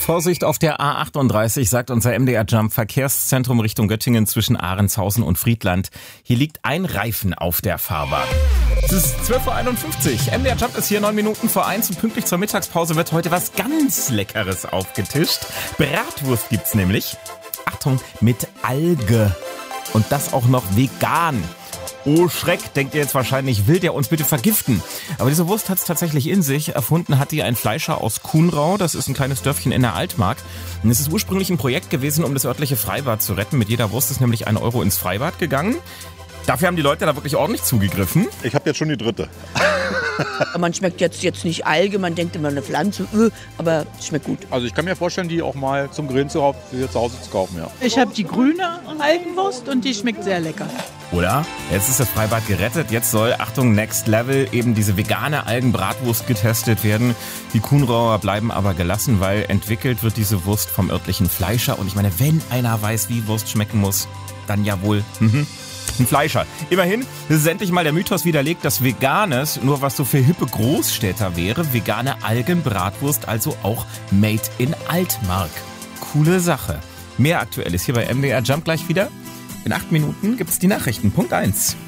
Vorsicht auf der A38, sagt unser MDR Jump Verkehrszentrum Richtung Göttingen zwischen Ahrendshausen und Friedland. Hier liegt ein Reifen auf der Fahrbahn. Es ist 12.51 Uhr. MDR Jump ist hier 9 Minuten vor 1 und pünktlich zur Mittagspause wird heute was ganz Leckeres aufgetischt. Bratwurst gibt's nämlich. Achtung, mit Alge. Und das auch noch vegan. Oh Schreck, denkt ihr jetzt wahrscheinlich, will der uns bitte vergiften? Aber diese Wurst hat es tatsächlich in sich. Erfunden hat die ein Fleischer aus Kuhnrau. Das ist ein kleines Dörfchen in der Altmark. Und es ist ursprünglich ein Projekt gewesen, um das örtliche Freibad zu retten. Mit jeder Wurst ist nämlich 1 Euro ins Freibad gegangen. Dafür haben die Leute da wirklich ordentlich zugegriffen. Ich habe jetzt schon die dritte. Man schmeckt jetzt nicht Alge, man denkt immer eine Pflanze, aber es schmeckt gut. Also ich kann mir vorstellen, die auch mal zum Grillen zu Hause zu kaufen, ja. Ich habe die grüne Algenwurst und die schmeckt sehr lecker. Oder? Jetzt ist das Freibad gerettet. Jetzt soll, Achtung, Next Level, eben diese vegane Algenbratwurst getestet werden. Die Kuhnrauer bleiben aber gelassen, weil entwickelt wird diese Wurst vom örtlichen Fleischer. Und ich meine, wenn einer weiß, wie Wurst schmecken muss, dann ja wohl ein Fleischer. Immerhin ist es endlich mal der Mythos widerlegt, dass Veganes nur was so für hippe Großstädter wäre. Vegane Algenbratwurst, also auch made in Altmark. Coole Sache. Mehr Aktuelles hier bei MDR Jump gleich wieder. In 8 Minuten gibt's die Nachrichten. Punkt 1.